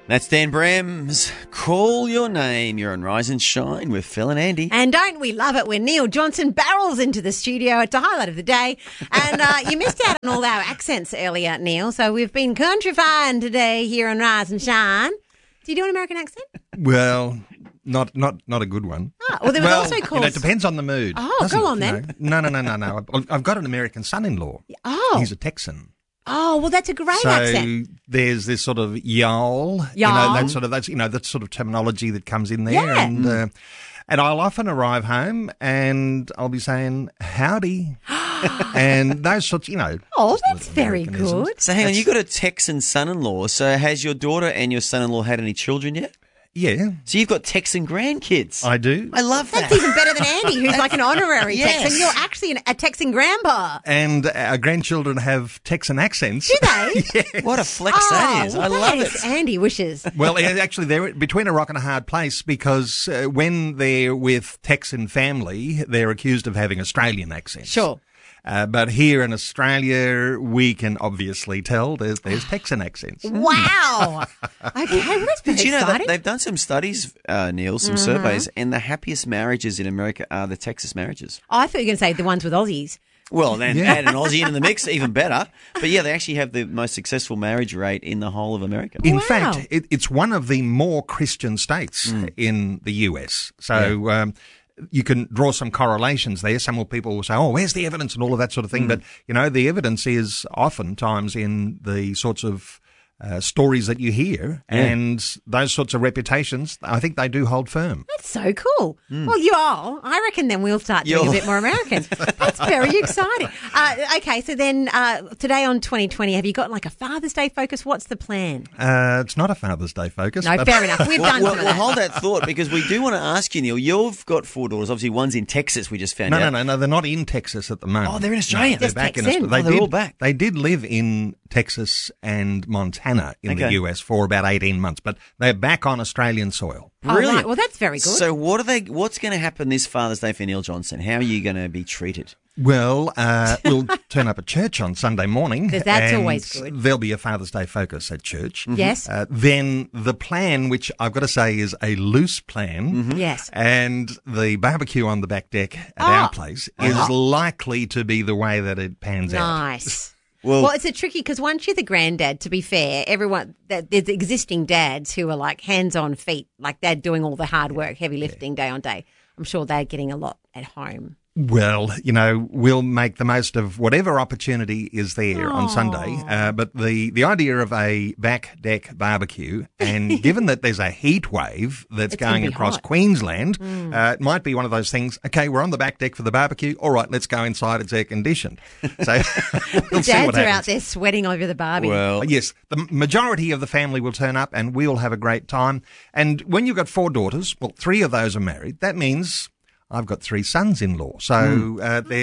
That's Dan Bram's Call Your Name. You're on Rise and Shine with Phil and Andy. And don't we love it when Neil Johnson barrels into the studio? It's a highlight of the day. And you missed out on all our accents earlier, Neil. So we've been countrifying today here on Rise and Shine. Do you do an American accent? Well, not a good one. Oh, well, there was also called... it depends on the mood. Oh, go on then. No. I've got an American son-in-law. Oh. He's a Texan. Oh, well, that's a great accent. So there's this sort of y'all. Y'all. That sort of terminology that comes in there. Yeah. And I'll often arrive home and I'll be saying, howdy. And those sorts, Oh, that's very good. So hang on, you got a Texan son-in-law. So has your daughter and your son-in-law had any children yet? Yeah. So you've got Texan grandkids. I do. I love that. That's even better than Andy, who's like an honorary Yes. Texan. You're actually a Texan grandpa. And our grandchildren have Texan accents. Do they? Yeah. What a flex that is. I love it. Andy wishes. Well, actually, they're between a rock and a hard place because when they're with Texan family, they're accused of having Australian accents. Sure. But here in Australia, we can obviously tell there's Texan accents. Wow. Okay, well, that's pretty Did you know that exciting. they've done some studies, Neil, some surveys, and the happiest marriages in America are the Texas marriages. Oh, I thought you were going to say the ones with Aussies. Well, then add an Aussie into the mix, even better. But yeah, they actually have the most successful marriage rate in the whole of America. In Wow. fact, it's one of the more Christian states in the US. So you can draw some correlations there. Some people will say, oh, where's the evidence and all of that sort of thing. But, the evidence is oftentimes in the sorts of stories that you hear and those sorts of reputations. I think they do hold firm. That's so cool. Well, I reckon then we'll start doing a bit more American. That's very exciting. Okay, so then today on 2020, have you got like a Father's Day focus? What's the plan? It's not a Father's Day focus. No, fair enough. We've done some of Well, that. hold that thought because we do want to ask you, Neil. You've got 4 daughters. Obviously, one's in Texas. We just found out. No, they're not in Texas at the moment. Oh, they're in Australia. No, they're Just back in Texan. Australia. They're all back. They did live in Texas and Montana in the US for about 18 months, but they're back on Australian soil. Brilliant. Oh, right. Well, that's very good. So what's going to happen this Father's Day for Neil Johnson? How are you going to be treated? Well, we'll turn up at church on Sunday morning. 'Cause that's and always good. There'll be a Father's Day focus at church. Yes. Then the plan, which I've got to say is a loose plan, Yes. and the barbecue on the back deck at our place is likely to be the way that it pans out. Nice. Well, It's a tricky because once you're the granddad, to be fair, there's existing dads who are like hands on feet, like they're doing all the hard work, heavy lifting day on day. I'm sure they're getting a lot at home. Well, we'll make the most of whatever opportunity is there on Sunday. But the idea of a back deck barbecue, and given that there's a heat wave that's It's gonna going be across hot. Queensland, it might be one of those things. Okay, we're on the back deck for the barbecue. All right, let's go inside. It's air conditioned. So we'll see what Dads are out happens. there sweating over the barbie. well, Yes, the majority of the family will turn up and we'll have a great time. And when you've got 4 daughters, well, 3 of those are married. That means I've got 3 sons-in-law. So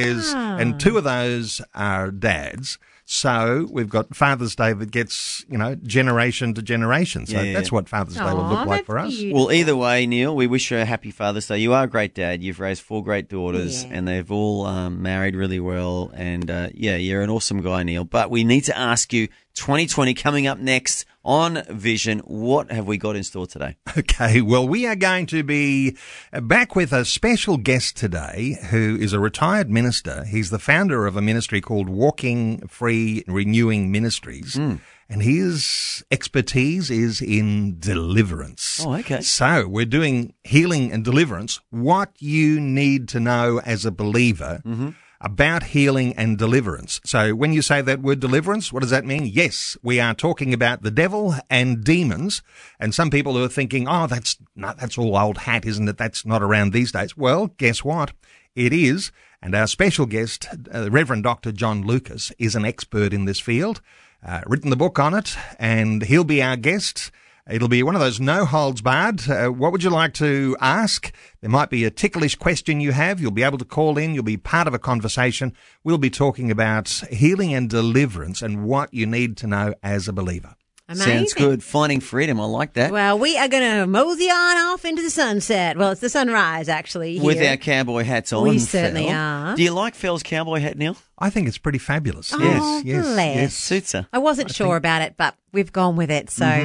and 2 of those are dads. So we've got Father's Day that gets, generation to generation. So that's what Father's Day will look like for us. well, either way, Neil, we wish you a happy Father's Day. You are a great dad. You've raised 4 great daughters, and they've all married really well. And you're an awesome guy, Neil. But we need to ask you, 2020 coming up next on Vision. What have we got in store today? Okay, well, we are going to be back with a special guest today who is a retired minister. He's the founder of a ministry called Walking Free Renewing Ministries. And his expertise is in deliverance. Oh, okay. So we're doing healing and deliverance, what you need to know as a believer about healing and deliverance. So when you say that word deliverance, what does that mean? Yes, we are talking about the devil and demons. And some people who are thinking, oh, that's all old hat, isn't it? That's not around these days. Well, guess what? It is. And our special guest, Reverend Dr. John Lucas, is an expert in this field, written the book on it, and he'll be our guest. It'll be one of those no holds barred. What would you like to ask? There might be a ticklish question you have. You'll be able to call in. You'll be part of a conversation. We'll be talking about healing and deliverance and what you need to know as a believer. Amazing. Sounds good. Finding freedom. I like that. Well, we are going to mosey on off into the sunset. Well, it's the sunrise, actually. With here. our cowboy hats on. We certainly Phil. are. Do you like Phil's cowboy hat, Neil? I think it's pretty fabulous. Oh, bless. Suits her. I wasn't sure about it, but we've gone with it. So,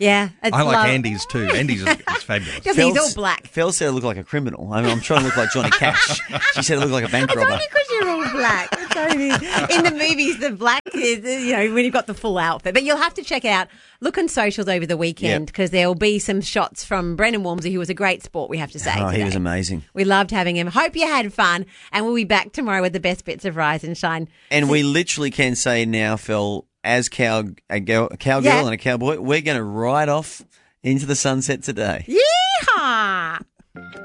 Yeah, it's I like love- Andy's too. Andy's is fabulous. Just he's all black. Phil said I look like a criminal. I mean, I'm trying to look like Johnny Cash. She said I look like a bank It's robber. only because you're all black. It's only in the movies, the black is, when you've got the full outfit. But you'll have to check out, look on socials over the weekend because there will be some shots from Brendan Walmsley, who was a great sport, we have to say. Oh, he today. was amazing. We loved having him. Hope you had fun. And we'll be back tomorrow with the best bits of Rise and Shine. And we literally can say now, Phil, as a cowgirl and a cowboy, we're going to ride off into the sunset today. Yeehaw!